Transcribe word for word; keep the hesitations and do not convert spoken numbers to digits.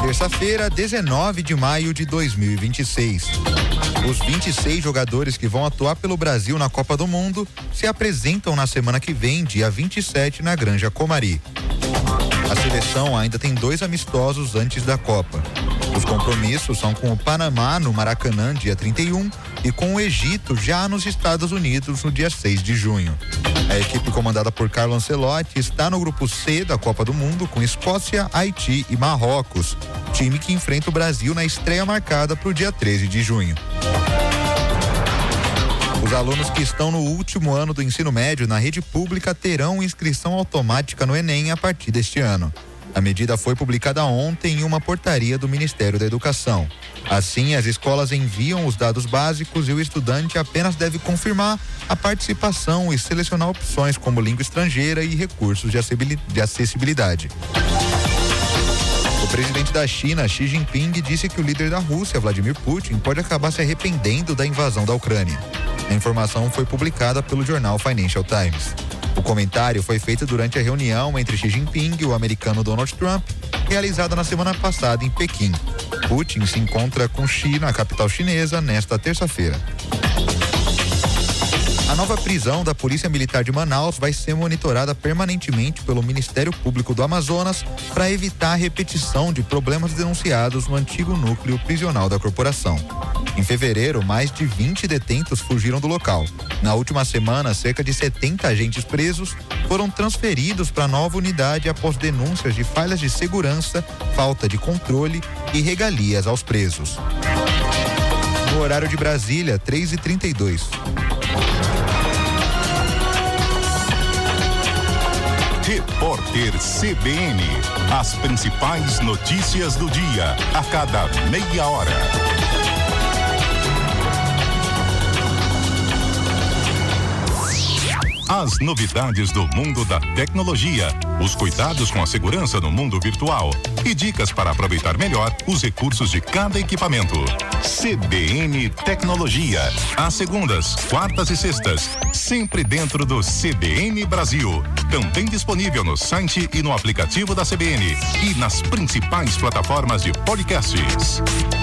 terça-feira, dezenove de maio de dois mil e vinte e seis. Os vinte e seis jogadores que vão atuar pelo Brasil na Copa do Mundo se apresentam na semana que vem, dia vinte e sete, na Granja Comari. A seleção ainda tem dois amistosos antes da Copa. Os compromissos são com o Panamá no Maracanã, dia trinta e um, e com o Egito, já nos Estados Unidos, no dia seis de junho. A equipe comandada por Carlo Ancelotti está no grupo C da Copa do Mundo, com Escócia, Haiti e Marrocos, time que enfrenta o Brasil na estreia marcada para o dia treze de junho. Os alunos que estão no último ano do ensino médio na rede pública terão inscrição automática no Enem a partir deste ano. A medida foi publicada ontem em uma portaria do Ministério da Educação. Assim, as escolas enviam os dados básicos e o estudante apenas deve confirmar a participação e selecionar opções como língua estrangeira e recursos de acessibilidade. O presidente da China, Xi Jinping, disse que o líder da Rússia, Vladimir Putin, pode acabar se arrependendo da invasão da Ucrânia. A informação foi publicada pelo jornal Financial Times. O comentário foi feito durante a reunião entre Xi Jinping e o americano Donald Trump, realizada na semana passada em Pequim. Putin se encontra com Xi na capital chinesa nesta terça-feira. A nova prisão da Polícia Militar de Manaus vai ser monitorada permanentemente pelo Ministério Público do Amazonas para evitar a repetição de problemas denunciados no antigo núcleo prisional da corporação. Em fevereiro, mais de vinte detentos fugiram do local. Na última semana, cerca de setenta agentes presos foram transferidos para a nova unidade após denúncias de falhas de segurança, falta de controle e regalias aos presos. No horário de Brasília, três e trinta e dois. Repórter C B N. As principais notícias do dia, a cada meia hora. As novidades do mundo da tecnologia, os cuidados com a segurança no mundo virtual e dicas para aproveitar melhor os recursos de cada equipamento. C B N Tecnologia, às segundas, quartas e sextas, sempre dentro do C B N Brasil. Também disponível no site e no aplicativo da C B N e nas principais plataformas de podcasts.